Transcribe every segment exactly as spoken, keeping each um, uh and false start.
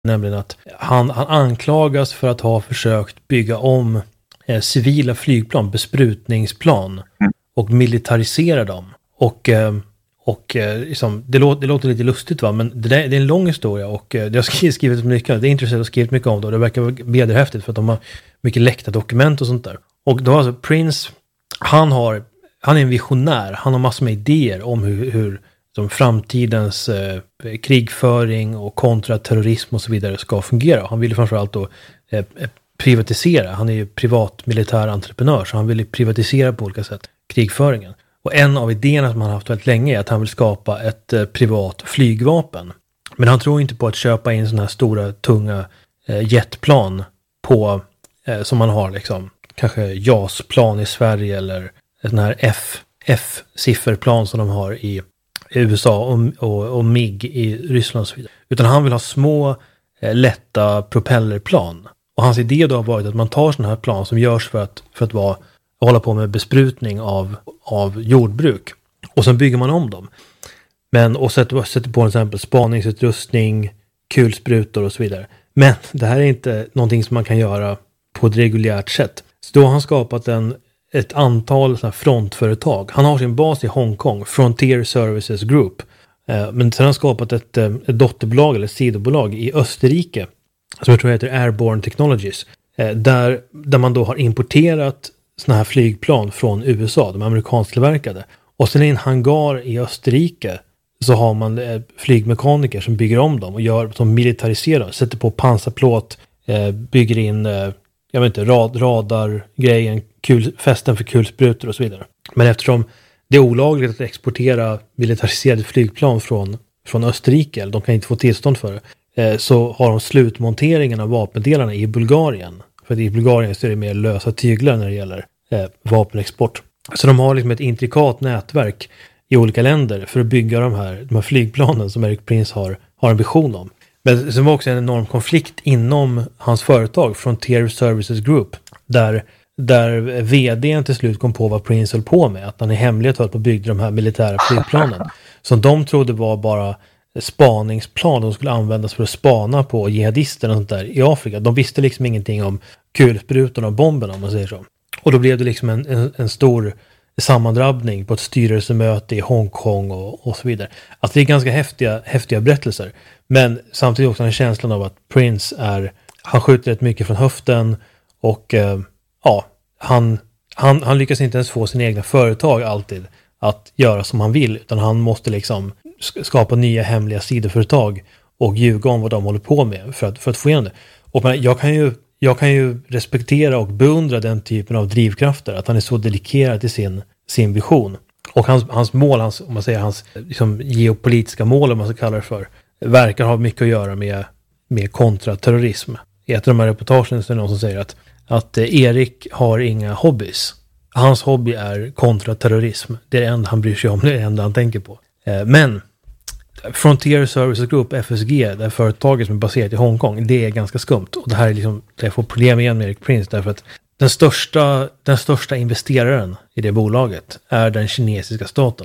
Nämligen att han, han anklagas för att ha försökt bygga om eh, civila flygplan, besprutningsplan mm. och militarisera dem. Och, eh, och eh, liksom, det, låter, det låter lite lustigt, va? Men det, där, det är en lång historia och eh, det har skrivit, skrivit mycket. Det är intressant och skrivit mycket om det och det verkar vederhäftigt för att de har mycket läckta dokument och sånt där. Och då alltså Prince, han har han är en visionär, han har massor med idéer om hur, hur som framtidens eh, krigföring och kontraterrorism och så vidare ska fungera. Han vill framförallt då eh, privatisera. Han är ju privat militär entreprenör så han vill ju privatisera på olika sätt krigföringen. Och en av idéerna som han har haft väldigt länge är att han vill skapa ett eh, privat flygvapen. Men han tror inte på att köpa in sådana här stora, tunga eh, jetplan på, eh, som man har liksom, kanske JAS-plan i Sverige eller sådana här F, F-sifferplan som de har i U S A och, och, och M I G i Ryssland och så vidare. Utan han vill ha små, eh, lätta propellerplan. Och hans idé då har varit att man tar sådana här plan som görs för att, för att vara, hålla på med besprutning av, av jordbruk. Och sen bygger man om dem. Men, och sätter, sätter på till exempel spaningsutrustning, kulsprutor och så vidare. Men det här är inte någonting som man kan göra på ett reguljärt sätt. Så då har han skapat en ett antal såna frontföretag. Han har sin bas i Hongkong, Frontier Services Group. Eh, men sen har han skapat ett, ett dotterbolag eller ett sidobolag i Österrike som jag tror heter Airborne Technologies. Eh, där, där man då har importerat såna här flygplan från U S A, de amerikansktillverkade. Och sen i en hangar i Österrike så har man eh, flygmekaniker som bygger om dem och gör som militariserar, sätter på pansarplåt, eh, bygger in eh, jag vet inte, rad, radargrejen, kul, fästen för kulsprutor och så vidare. Men eftersom det är olagligt att exportera militariserade flygplan från, från Österrike, eller de kan inte få tillstånd för det, eh, så har de slutmonteringen av vapendelarna i Bulgarien. För att i Bulgarien så är det mer lösa tyglar när det gäller eh, vapenexport. Så de har liksom ett intrikat nätverk i olika länder för att bygga de här, de här flygplanen som Erik Prince har, har en vision om. Men sen var också en enorm konflikt inom hans företag, Frontier Services Group, där, där vdn till slut kom på vad Prince höll på med, att han i hemlighet höll på att bygga de här militära flygplanen. Som de trodde var bara spaningsplan, de skulle användas för att spana på jihadister och sånt där i Afrika. De visste liksom ingenting om kulsprutorna och bomberna, om man säger så. Och då blev det liksom en, en, en stor sammandrabbning på ett styrelsemöte i Hongkong och, och så vidare. Alltså det är ganska häftiga, häftiga berättelser. Men samtidigt också en känslan av att Prince är, han skjuter rätt mycket från höften och eh, ja, han, han, han lyckas inte ens få sina egna företag alltid att göra som han vill, utan han måste liksom skapa nya hemliga sidoföretag och ljuga om vad de håller på med för att, för att få igenom det. Och men, jag kan ju Jag kan ju respektera och beundra den typen av drivkrafter, att han är så dedikerad till sin, sin vision. Och hans, hans mål, hans, om man säger hans liksom, geopolitiska mål, om man ska kalla det för, verkar ha mycket att göra med, med kontraterrorism. I ett av de här reportagen så är det någon som säger att, att eh, Erik har inga hobbies. Hans hobby är kontraterrorism. Det är det enda han bryr sig om, det är det enda han tänker på. Eh, men Frontier Services Group, F S G, det här företaget som är baserat i Hongkong, det är ganska skumt. Och det här är liksom, det jag får problem igen med Erik Prince, därför att den största, den största investeraren i det bolaget är den kinesiska staten.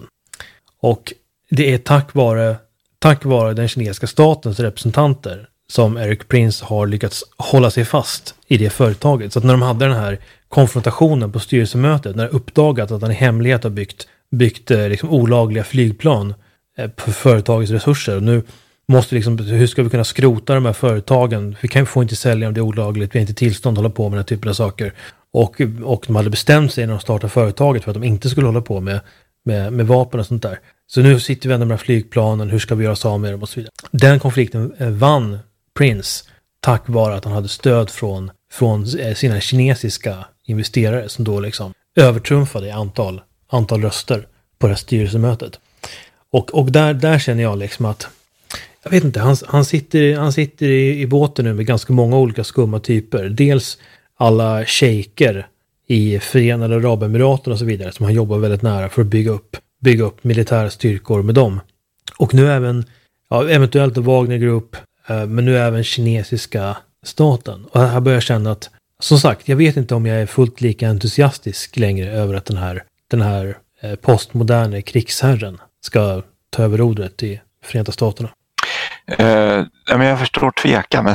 Och det är tack vare, tack vare den kinesiska statens representanter som Erik Prince har lyckats hålla sig fast i det företaget. Så att när de hade den här konfrontationen på styrelsemötet, när det uppdagat att han i hemlighet har byggt, byggt liksom olagliga flygplan på företagets resurser. Och nu måste liksom, hur ska vi kunna skrota de här företagen? Vi kan få inte sälja om det är olagligt. Vi har inte tillstånd att hålla på med den här typen av saker. Och, och de hade bestämt sig när de startade företaget för att de inte skulle hålla på med, med, med vapen och sånt där. Så nu sitter vi ändå med de här flygplanen. Hur ska vi göra oss av med dem och så vidare. Den konflikten vann Prince tack vare att han hade stöd från, från sina kinesiska investerare som då liksom övertrumfade i antal, antal röster på det här styrelsemötet. Och, och där, där känner jag liksom att, jag vet inte, han, han sitter, han sitter i, i båten nu med ganska många olika skumma typer. Dels alla shejker i Förenade Arabemiraten och så vidare som han jobbar väldigt nära för att bygga upp, bygga upp militära styrkor med dem. Och nu även, ja, eventuellt Wagner Group, eh, men nu även kinesiska staten. Och här börjar jag känna att, som sagt, jag vet inte om jag är fullt lika entusiastisk längre över att den här, den här eh, postmoderna krigsherren ska ta över rodret i Förenta Staterna. Uh, jag förstår tvekan, men